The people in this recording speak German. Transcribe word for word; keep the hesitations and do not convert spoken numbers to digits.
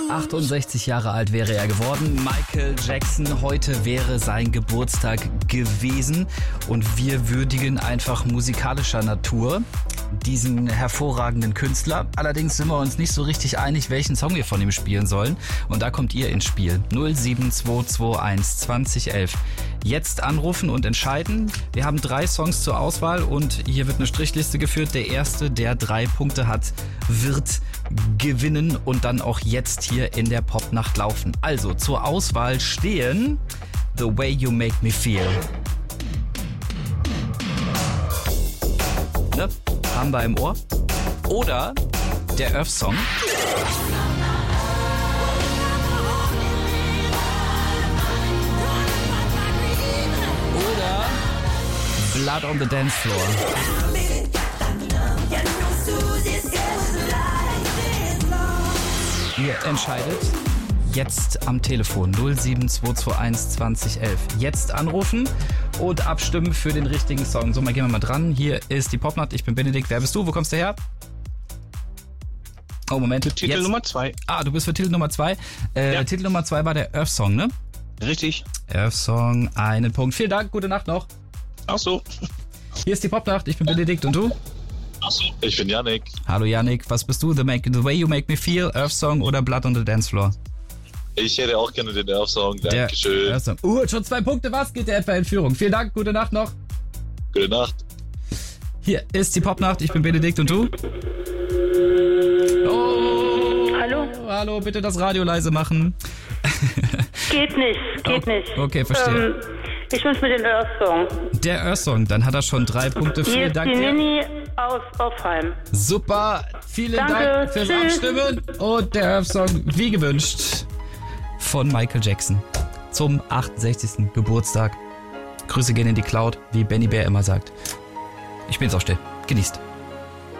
achtundsechzig Jahre alt wäre er geworden. Michael Jackson, heute wäre sein Geburtstag gewesen. Und wir würdigen einfach musikalischer Natur diesen hervorragenden Künstler. Allerdings sind wir uns nicht so richtig einig, welchen Song wir von ihm spielen sollen. Und da kommt ihr ins Spiel. null sieben zwei zwei eins zwanzig elf. Jetzt anrufen und entscheiden. Wir haben drei Songs zur Auswahl und hier wird eine Strichliste geführt. Der erste, der drei Punkte hat, wird gewinnen und dann auch jetzt hier in der Popnacht laufen. Also zur Auswahl stehen The Way You Make Me Feel. Ne? Haben wir im Ohr. Oder der Earth-Song. Oder Blood on the Dance Floor. Ihr entscheidet jetzt am Telefon null sieben zwei zwei eins zwanzig elf. Jetzt anrufen und abstimmen für den richtigen Song. So, mal gehen wir mal dran. Hier ist die Popnacht. Ich bin Benedikt. Wer bist du? Wo kommst du her? Oh, Moment. Für Titel jetzt. Nummer zwei. Ah, du bist für Titel Nummer zwei. Äh, Ja. Titel Nummer zwei war der Earth-Song, ne? Richtig. Earth-Song, einen Punkt. Vielen Dank, gute Nacht noch. Ach so. Hier ist die Popnacht. Ich bin Benedikt und du? Ach so. Ich bin Yannick. Hallo Yannick, was bist du? The, make, the Way You Make Me Feel, Earth-Song oder Blood on the Dance Floor? Ich hätte auch gerne den Earth-Song. Dankeschön. Der Earth-Song. Uh, schon zwei Punkte, was? Geht der etwa in Führung? Vielen Dank, gute Nacht noch. Gute Nacht. Hier ist die Popnacht, ich bin Benedikt und du? Oh, Hallo? hallo, bitte das Radio leise machen. Geht nicht, geht Oh, nicht. okay, verstehe. Ähm, ich wünsche mir den Earth-Song. Der Earth-Song, dann hat er schon drei Punkte. Hier Vielen ist Dank die dir. Nini aus Offheim. Super, vielen Danke, Dank fürs tschüss. Abstimmen. Und der Earth-Song, wie gewünscht, von Michael Jackson zum achtundsechzigsten Geburtstag. Grüße gehen in die Cloud, wie Benny Bär immer sagt. Ich bin jetzt auch still. Genießt.